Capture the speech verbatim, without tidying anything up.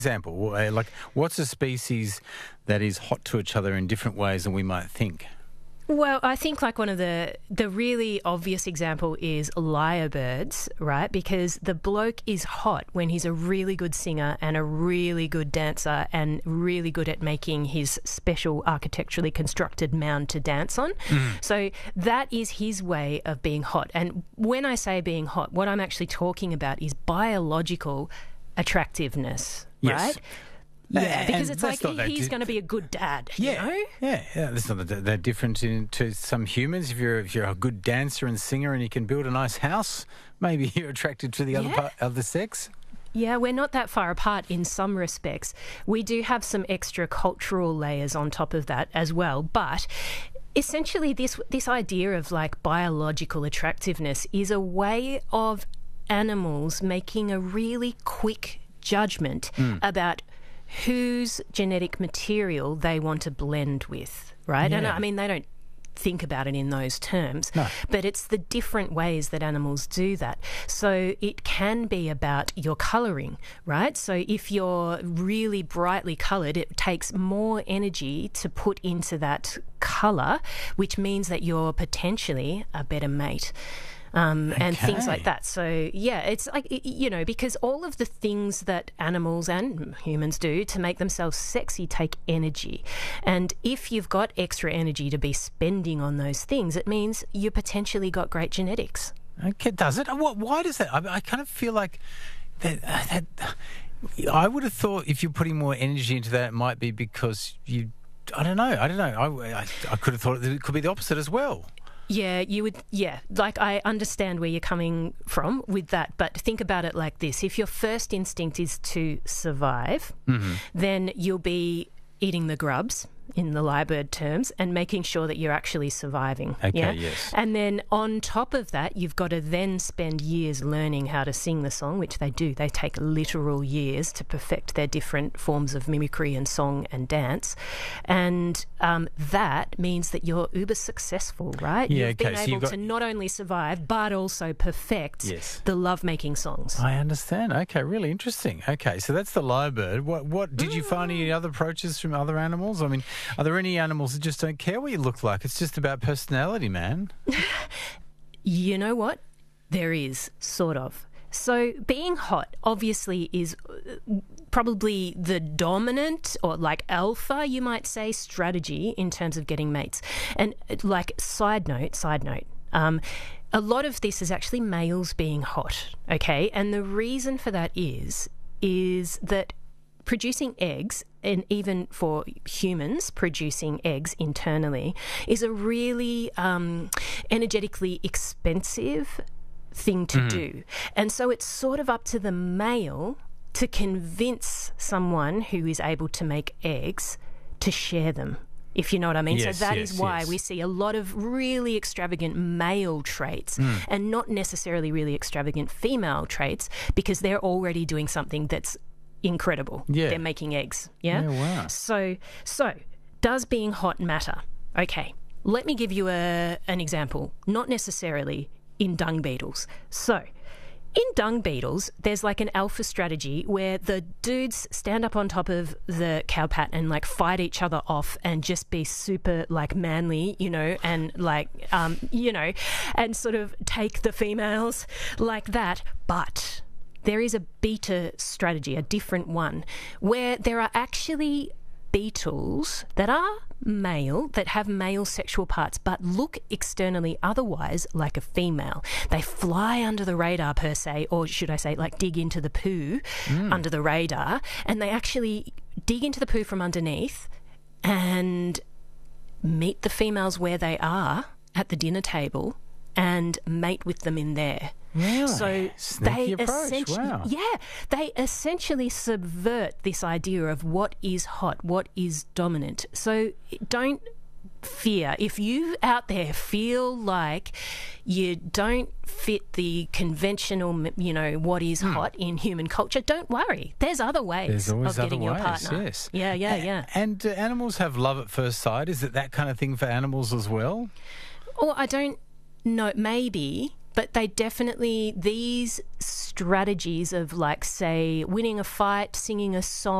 Example, uh, like what's a species that is hot to each other in different ways than we might think? Well, I think like one of the the really obvious example is lyrebirds, right? Because the bloke is hot when he's a really good singer and a really good dancer and really good at making his special architecturally constructed mound to dance on. Mm. So that is his way of being hot. And when I say being hot, what I'm actually talking about is biological attractiveness, yes. right? Yeah, because and it's like not he's di- going to be a good dad, yeah, you know? Yeah, yeah. That's not that, that different in, to some humans. If you're if you're a good dancer and singer and you can build a nice house, maybe you're attracted to the other Yeah. part, other sex. Yeah, we're not that far apart in some respects. We do have some extra cultural layers on top of that as well, but essentially this this idea of like biological attractiveness is a way of animals making a really quick judgment mm. about whose genetic material they want to blend with, right? Yeah. And I mean, they don't think about it in those terms, no. but it's the different ways that animals do that. So it can be about your colouring, right? So if you're really brightly coloured, it takes more energy to put into that colour, which means that you're potentially a better mate. Um, and okay. things like that. So, yeah, it's like, you know, because all of the things that animals and humans do to make themselves sexy take energy. And if you've got extra energy to be spending on those things, it means you potentially got great genetics. Okay, does it? What, why does that? I, I kind of feel like that, uh, that. I would have thought if you're putting more energy into that, it might be because you. I don't know. I don't know. I, I, I could have thought that it could be the opposite as well. Yeah, you would, yeah, like I understand where you're coming from with that, but think about it like this. If your first instinct is to survive, mm-hmm. then you'll be eating the grubs, in the lyrebird terms, and making sure that you're actually surviving. Okay, yeah? yes. And then on top of that, you've got to then spend years learning how to sing the song, which they do. They take literal years to perfect their different forms of mimicry and song and dance. And um, that means that you're uber successful, right? Yeah, You've okay, been so able you've got... to not only survive, but also perfect yes. the love-making songs. I understand. Okay, really interesting. Okay, so that's the lyrebird. What, what did you find any other approaches from other animals? I mean, are there any animals that just don't care what you look like? It's just about personality, man. You know what? There is, sort of. So being hot obviously is probably the dominant or like alpha, you might say, strategy in terms of getting mates. And like side note, side note, um, a lot of this is actually males being hot, okay? And the reason for that is, is that producing eggs, and even for humans producing eggs internally, is a really um, energetically expensive thing to mm. do. And so it's sort of up to the male to convince someone who is able to make eggs to share them, if you know what I mean. Yes, so that yes, is why yes. we see a lot of really extravagant male traits mm. and not necessarily really extravagant female traits, because they're already doing something that's incredible. Yeah. They're making eggs. Yeah. Yeah, wow. So, so does being hot matter? Okay. Let me give you a an example. Not necessarily in dung beetles. So, in dung beetles, there's like an alpha strategy where the dudes stand up on top of the cowpat and like fight each other off and just be super like manly, you know, and like, um, you know, and sort of take the females like that. But there is a beta strategy, a different one, where there are actually beetles that are male, that have male sexual parts, but look externally otherwise like a female. They fly under the radar per se, or should I say like dig into the poo mm. under the radar, and they actually dig into the poo from underneath and meet the females where they are at the dinner table and mate with them in there. Really? So Sneaky they approach. essentially, Wow. yeah, they essentially subvert this idea of what is hot, what is dominant. So don't fear. If you out there feel like you don't fit the conventional, you know, what is hmm. hot in human culture, don't worry. There's other ways There's always of getting other your ways, partner. yes. Yeah, yeah, A- yeah. And do animals have love at first sight? Is it that kind of thing for animals as well? Or I don't know, maybe. but they definitely, these strategies of, like, say, winning a fight, singing a song,